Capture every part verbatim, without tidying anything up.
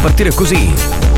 partire così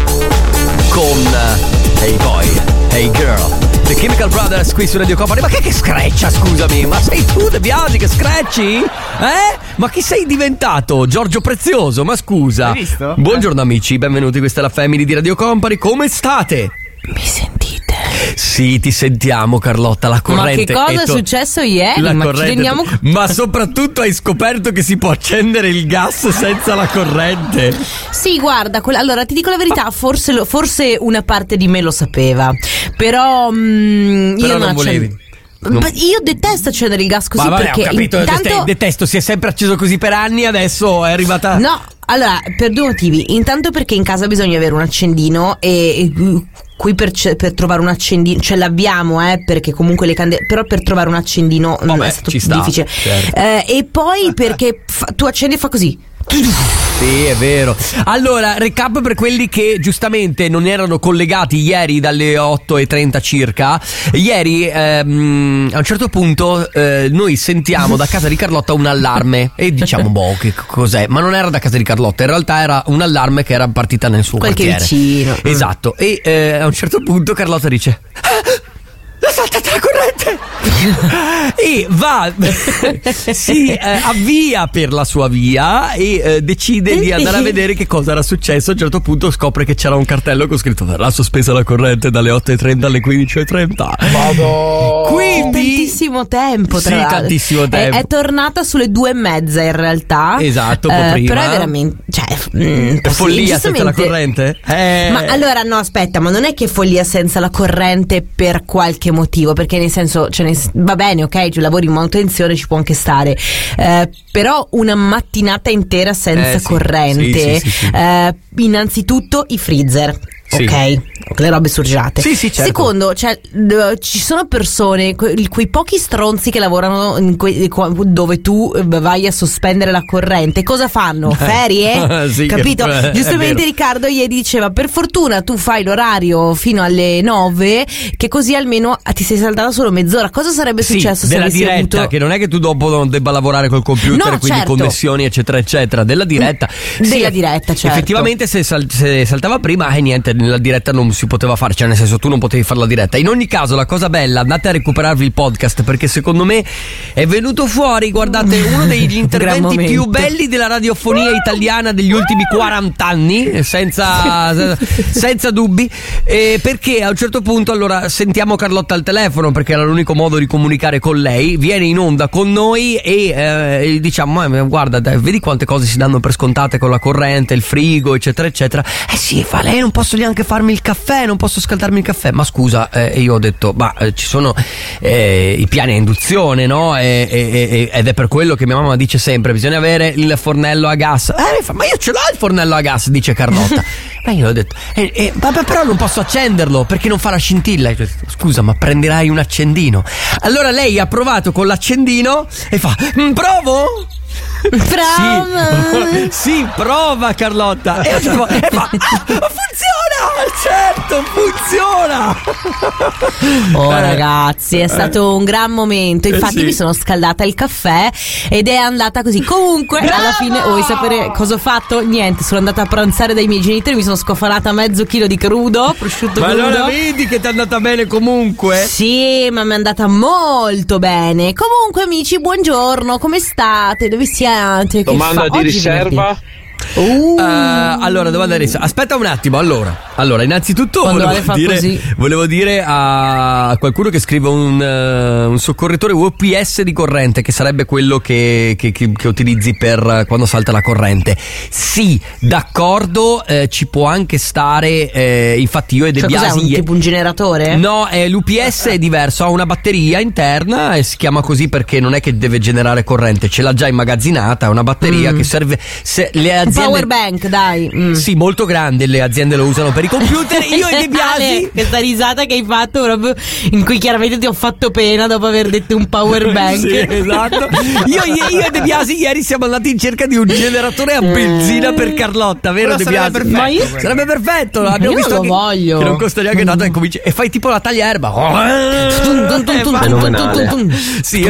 con Hey Boy, Hey Girl, The Chemical Brothers qui su Radio Company. Ma che che screccia, scusami? Ma sei tu, De Biasi, che screcci? Eh? Ma chi sei diventato? Giorgio Prezioso, ma scusa. Hai visto? Buongiorno amici, benvenuti, questa è la Family di Radio Company. Come state? Mi sentite? Sì, ti sentiamo, Carlotta. La corrente. Ma che cosa è to- è successo ieri? La Ma ci corrente. rendiamo... Ma soprattutto hai scoperto che si può accendere il gas senza la corrente. Sì, guarda, quella... allora ti dico la verità, forse, lo... forse una parte di me lo sapeva. Però, mm, Però io non non volevi. accendo... Non... Io detesto accendere il gas così. Ma vabbè, perché ho capito, intanto... dete- detesto, si è sempre acceso così per anni, adesso è arrivata. No, allora, per due motivi. Intanto perché in casa bisogna avere un accendino e, e qui per, per trovare un accendino, cioè l'abbiamo, eh, perché comunque le candele, però per trovare un accendino Vabbè, è stato ci sta, difficile. certo. Eh, e poi perché fa, tu accendi e fa così. Sì, è vero. Allora, recap per quelli che giustamente non erano collegati ieri dalle otto e trenta circa. Ieri ehm, a un certo punto eh, noi sentiamo da casa di Carlotta un allarme e diciamo boh, che cos'è? Ma non era da casa di Carlotta, in realtà era un allarme che era partita nel suo Qualche quartiere. vicino. Esatto. E eh, a un certo punto Carlotta dice: "L'ha saltata la corrente!" E va, si eh, avvia per la sua via e eh, decide di andare a vedere che cosa era successo. A un certo punto scopre che c'era un cartello con scritto: "Verrà sospesa la corrente dalle otto e trenta alle quindici e trenta." Vado. Quindi Tantissimo tempo, tra Sì, l'altro. tantissimo tempo. È, è tornata sulle due e mezza in realtà. Esatto, un po' Eh, prima. Però è veramente, cioè, mm, è follia sì, senza la corrente? Eh. Ma allora no, aspetta, ma non è che è follia senza la corrente per qualche motivo, perché nel senso, cioè, nel, va bene, ok, cioè, lavori in manutenzione, ci può anche stare, eh, però una mattinata intera senza Eh, sì. Sì, Sì, sì, sì, sì. Eh, innanzitutto i freezer. Sì. Ok, le robe surgelate. Sì, sì, certo. Secondo, cioè, d- ci sono persone, que- quei pochi stronzi che lavorano in que- qua- dove tu eh, vai a sospendere la corrente, cosa fanno? Ferie? Sì, Capito? che- è Giustamente vero. Riccardo ieri diceva: per fortuna tu fai l'orario fino alle nove, che così almeno ti sei saltata solo mezz'ora. Cosa sarebbe Sì, successo se della avessi diretta, avuto... che non è che tu dopo non debba lavorare col computer, No, quindi certo. connessioni eccetera eccetera, della diretta. Della Sì, diretta, certo. Effettivamente se, sal- se saltava prima, eh niente, nella diretta non si poteva fare, cioè nel senso tu non potevi fare la diretta. In ogni caso la cosa bella, andate a recuperarvi il podcast, perché secondo me è venuto fuori, guardate, uno degli interventi momento. più belli della radiofonia italiana degli ultimi quaranta anni, senza, senza dubbi, eh, perché a un certo punto allora sentiamo Carlotta al telefono, perché era l'unico modo di comunicare con lei, viene in onda con noi e eh, diciamo eh, guarda dai, vedi quante cose si danno per scontate con la corrente, il frigo eccetera eccetera. Eh sì, fa lei, non posso neanche farmi il caffè, non posso scaldarmi il caffè. Ma scusa, eh, io ho detto ma eh, ci sono eh, i piani a induzione, no? E, e, e, ed è per quello che mia mamma dice sempre bisogna avere il fornello a gas. Eh, mi fa, ma io ce l'ho il fornello a gas, dice Carlotta. Ma io ho detto eh, eh, vabbè, però non posso accenderlo perché non fa la scintilla. Io ho detto, scusa, ma prenderai un accendino. Allora lei ha provato con l'accendino e fa "Mm, provo?" Prova. Sì, sì, prova Carlotta. E, io, e fa "Ah, funziona, certo funziona." Oh Eh, ragazzi, è stato un gran momento. Infatti Eh, sì. mi sono scaldata il caffè ed è andata così. Comunque alla fine vuoi sapere cosa ho fatto? Niente, sono andata a pranzare dai miei genitori, mi sono scofanata mezzo chilo di crudo, prosciutto Ma crudo. allora vedi che ti è andata bene comunque? Sì, ma mi è andata molto bene. Comunque amici, buongiorno, come state? Dove siete? Che Domanda fa? di Oggi è riserva. venerdì. Uh. Uh, allora, domanda di riserva. Aspetta un attimo, allora. Allora, innanzitutto Quando volevo Ale fa dire, così. volevo dire a qualcuno che scrive un, uh, un soccorritore U P S di corrente, che sarebbe quello che, che, che, che utilizzi per quando salta la corrente. Sì, d'accordo, eh, ci può anche stare. Eh, infatti, io e De Cioè, cos'è, Biasi. un, tipo un generatore? No, eh, l'U P S è diverso, ha una batteria interna e si chiama così perché non è che deve generare corrente, ce l'ha già immagazzinata, è una batteria Mm. che serve se le Un aziende. power bank, dai. Mm. Sì, molto grande, le aziende lo usano per i computer, io e De Biasi. Questa risata che hai fatto proprio, in cui chiaramente ti ho fatto pena dopo aver detto un power bank. Sì, esatto. Io, io e De Biasi ieri siamo andati in cerca di un generatore a benzina per Carlotta, vero De Biasi? Perfetto, ma io... Sarebbe perfetto. Abbiamo io visto lo che, voglio. che non costa neanche tanto e, cominci, e fai tipo la taglierba. Sì,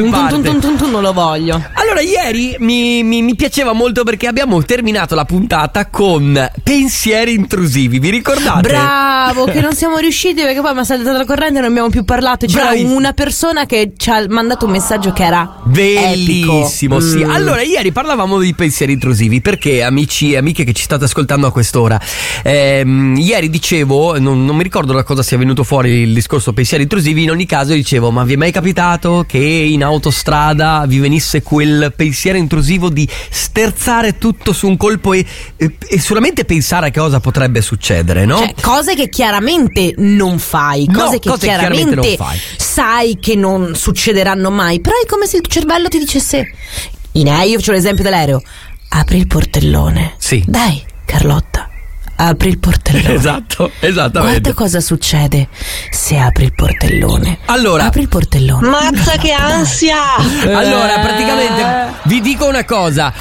non lo voglio. Allora ieri mi, mi, mi piaceva molto perché abbiamo terminato la puntata con pensieri intrusivi. Vi ricordate? Bravo, che non siamo riusciti perché poi mi ha saltato la corrente e non abbiamo più parlato. C'era Bravissimo. una persona che ci ha mandato un messaggio che era bellissimo, epico. sì. Mm. Allora, ieri parlavamo di pensieri intrusivi perché, amici e amiche che ci state ascoltando a quest'ora, ehm, ieri dicevo, non, non mi ricordo da cosa sia venuto fuori il discorso pensieri intrusivi. In ogni caso dicevo, ma vi è mai capitato che in autostrada vi venisse quel pensiero intrusivo di sterzare tutto su un colpo e, e, e solamente pensare a cosa potrebbe succedere, no? Cioè, cose che chiaramente non fai, cose No, che cose chiaramente, chiaramente non fai. sai che non succederanno mai, però è come se il cervello ti dicesse, in aereo, io faccio l'esempio dell'aereo, apri il portellone. Sì. Dai, Carlotta, apri il portellone. Esatto, esattamente. Guarda cosa succede se apri il portellone. Allora, apri il portellone. Mazza che ansia! Allora, praticamente vi dico una cosa,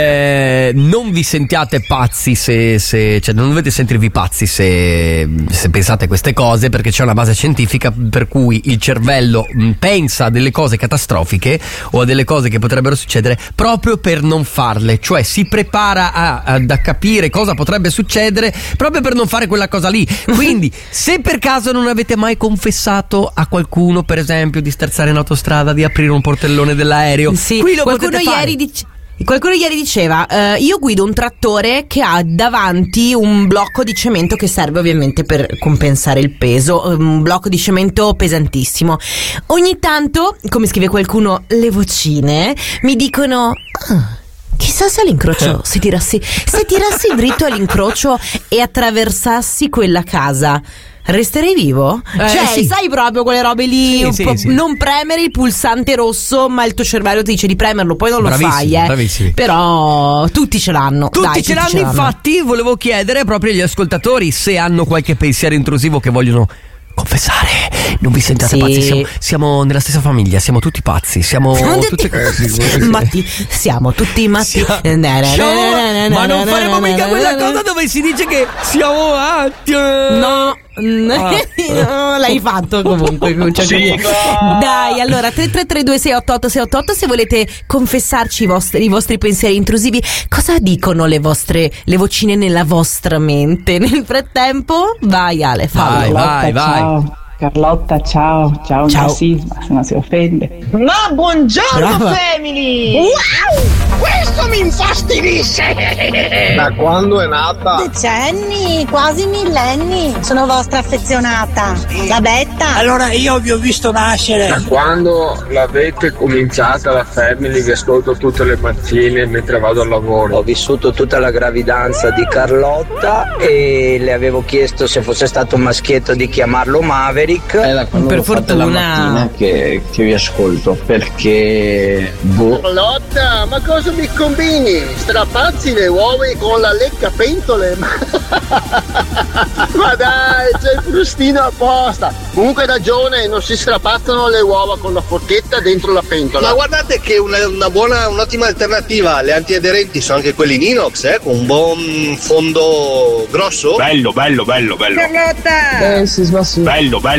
eh, non vi sentiate pazzi se, se cioè non dovete sentirvi pazzi se, se pensate queste cose, perché c'è una base scientifica per cui il cervello mh, pensa a delle cose catastrofiche o a delle cose che potrebbero succedere proprio per non farle, cioè si prepara a, a, a capire cosa potrebbe succedere proprio per non fare quella cosa lì. Quindi se per caso non avete mai confessato a qualcuno, per esempio, di sterzare in autostrada, di aprire un portellone dell'aereo, Sì, qui lo qualcuno potete fare. ieri dice Qualcuno ieri diceva, eh, io guido un trattore che ha davanti un blocco di cemento che serve ovviamente per compensare il peso, un blocco di cemento pesantissimo. Ogni tanto, come scrive qualcuno, le vocine mi dicono... Ah, chissà se all'incrocio, se tirassi, se tirassi dritto all'incrocio e attraversassi quella casa, resterei vivo? Eh, cioè, sì. sai proprio quelle robe lì, Sì, un sì, po', sì. non premere il pulsante rosso, ma il tuo cervello ti dice di premerlo, poi non lo Bravissimi, fai, eh. bravissimi. Però tutti ce l'hanno. Tutti Dai, ce tutti l'hanno, infatti volevo chiedere proprio agli ascoltatori se hanno qualche pensiero intrusivo che vogliono confessare. Non vi sentiate Sì. pazzi, siamo, siamo nella stessa famiglia, siamo tutti pazzi, siamo Siamo tutte tutti matti, siamo tutti matti. Siamo- Na, na, na, Siamo- na, na, ma non na, faremo na, mica na, quella na, na. cosa dove si dice che siamo matti. No, no, l'hai fatto comunque. Cioè, dai, allora tre tre tre due sei otto otto sei otto otto se volete confessarci i vostri, i vostri pensieri intrusivi. Cosa dicono le vostre le vocine nella vostra mente? Nel frattempo, vai Ale, fallo. Vai, vai, vai. Ciao. Carlotta, ciao, ciao, Ciao. ciao. Sisma, se non si offende. Ma buongiorno Brava. family! Wow! Questo mi infastidisce! Da quando è nata? Decenni, quasi millenni. Sono vostra affezionata. La Betta. Allora io vi ho visto nascere. Da quando l'avete cominciata la Family, vi ascolto tutte le mattine mentre vado al lavoro. Ho vissuto tutta la gravidanza di Carlotta e le avevo chiesto se fosse stato un maschietto di chiamarlo Maverick. È da quando Per l'ho fatta la fortuna. mattina che, che vi ascolto, perché boh. Carlotta, ma cosa mi combini? Strapazzi le uova con la lecca pentole? Ma dai, c'è il frustino apposta. Comunque hai ragione, non si strapazzano le uova con la forchetta dentro la pentola. Ma guardate che una, una buona, un'ottima alternativa alle antiaderenti sono anche quelli in inox, eh, con un buon fondo grosso. Bello, bello, bello, bello. Carlotta! Eh, si sbassi. Bello, bello.